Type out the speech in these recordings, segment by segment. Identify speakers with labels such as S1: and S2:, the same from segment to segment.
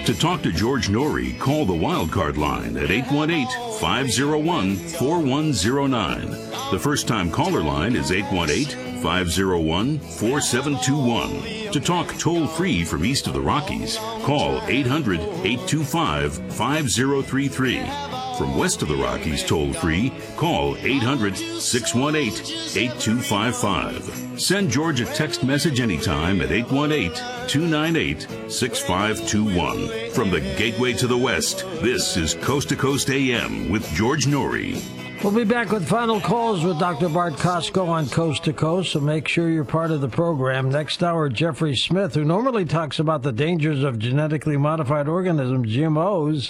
S1: To talk to George Norrie, call the Wildcard line at 818-501-4109. The first-time caller line is 818-501-4721. To talk toll-free from east of the Rockies, call 800-825-5033. From west of the Rockies toll-free, call 800-618-8255. Send George a text message anytime at 818-298-6521. From the Gateway to the West, this is Coast to Coast AM with George Norrie.
S2: We'll be back with final calls with Dr. Bart Costco on Coast to Coast, so make sure you're part of the program. Next hour, Jeffrey Smith, who normally talks about the dangers of genetically modified organisms, GMOs.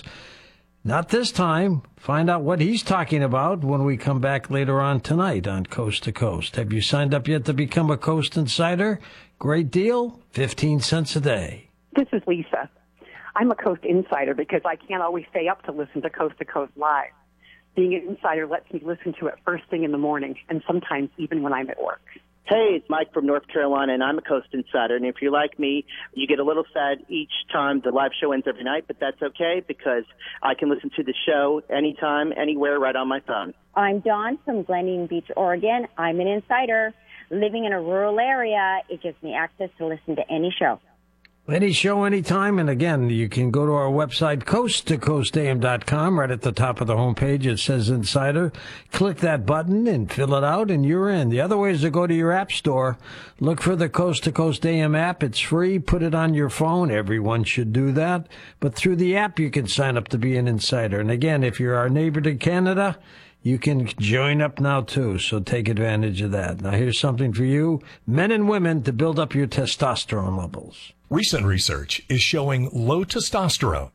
S2: Not this time. Find out what he's talking about when we come back later on tonight on Coast to Coast. Have you signed up yet to become a Coast Insider? Great deal, 15 cents a day.
S3: This is Lisa. I'm a Coast Insider because I can't always stay up to listen to Coast Live. Being an insider lets me listen to it first thing in the morning, and sometimes even when I'm at work.
S4: Hey, it's Mike from North Carolina, and I'm a Coast Insider. And if you're like me, you get a little sad each time the live show ends every night, but that's okay because I can listen to the show anytime, anywhere, right on my phone.
S5: I'm Dawn from Glendian Beach, Oregon. I'm an insider. Living in a rural area, it gives me access to listen to any show.
S2: Any show, anytime. And again, you can go to our website, coasttocoastam.com. Right at the top of the homepage, it says Insider. Click that button and fill it out, and you're in. The other way is to go to your app store. Look for the Coast to Coast AM app. It's free. Put it on your phone. Everyone should do that. But through the app, you can sign up to be an insider. And again, if you're our neighbor to Canada, you can join up now, too, so take advantage of that. Now, here's something for you, men and women, to build up your testosterone levels.
S6: Recent research is showing low testosterone.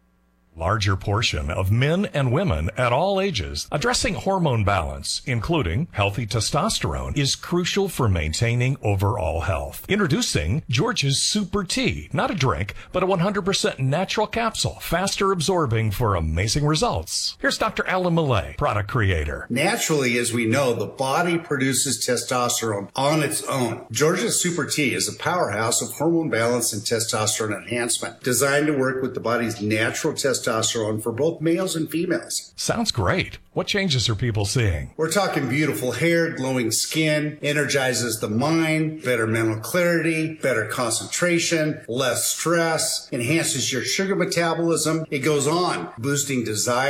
S6: Larger portion of men and women at all ages addressing hormone balance, including healthy testosterone, is crucial for maintaining overall health. Introducing George's Super Tea, not a drink, but a 100% natural capsule, faster absorbing for amazing results. Here's Dr. Alan Millay, product creator.
S7: Naturally, as we know, the body produces testosterone on its own. George's Super Tea is a powerhouse of hormone balance and testosterone enhancement, designed to work with the body's natural testosterone for both males and females.
S6: Sounds great. What changes are people seeing?
S7: We're talking beautiful hair, glowing skin, energizes the mind, better mental clarity, better concentration, less stress, enhances your sugar metabolism. It goes on, boosting desire.